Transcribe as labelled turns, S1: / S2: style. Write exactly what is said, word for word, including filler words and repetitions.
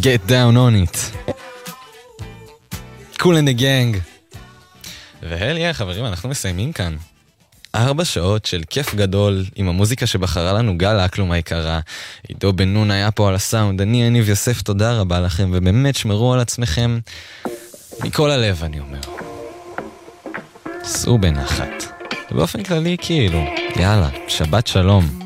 S1: Get down on it. Cool in the gang. והל יא חברים, אנחנו מסיימים כאן. ארבע שעות של כיף גדול עם המוזיקה שבחרה לנו גל אקלום היקרה. עידו בן נון היה פה על הסאונד, אני יניב יוסף, תודה רבה לכם, ובאמת שמרו על עצמכם מכל הלב אני אומר. סעו בנחת. ובאופן כללי כאילו, יאללה, שבת שלום.